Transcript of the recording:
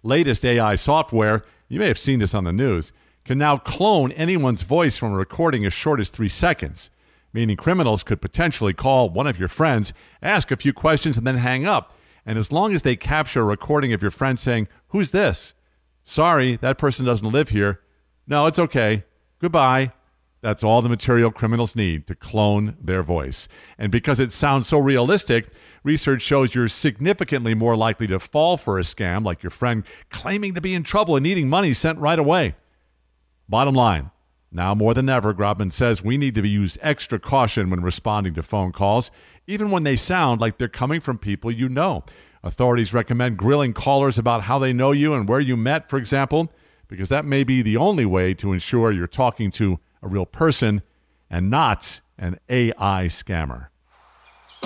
latest AI software, you may have seen this on the news, can now clone anyone's voice from a recording as short as 3 seconds, meaning criminals could potentially call one of your friends, ask a few questions, and then hang up. And as long as they capture a recording of your friend saying, "Who's this? Sorry, that person doesn't live here. No, it's okay. Goodbye." That's all the material criminals need to clone their voice. And because it sounds so realistic, research shows you're significantly more likely to fall for a scam like your friend claiming to be in trouble and needing money sent right away. Bottom line, now more than ever, Grobman says we need to use extra caution when responding to phone calls, even when they sound like they're coming from people you know. Authorities recommend grilling callers about how they know you and where you met, for example, because that may be the only way to ensure you're talking to a real person and not an AI scammer.